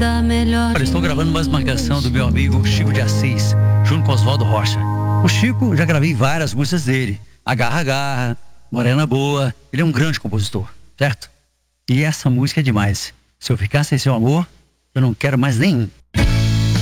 vida melhor. Olha, estou gravando mais uma canção do meu amigo Chico de Assis, junto com Oswaldo Rocha. O Chico, já gravei várias músicas dele. Agarra, Agarra, Morena Boa. Ele é um grande compositor, certo? E essa música é demais. Se eu ficar sem seu amor, eu não quero mais nenhum.